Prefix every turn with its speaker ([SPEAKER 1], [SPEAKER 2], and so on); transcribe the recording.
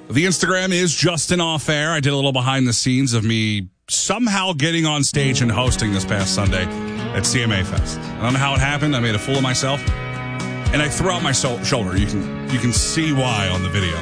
[SPEAKER 1] The Instagram is Justin Off Air. I did a little behind the scenes of me somehow getting on stage and hosting this past Sunday at CMA Fest. I don't know how it happened. I made a fool of myself. And I threw out my shoulder. You can see why on the video.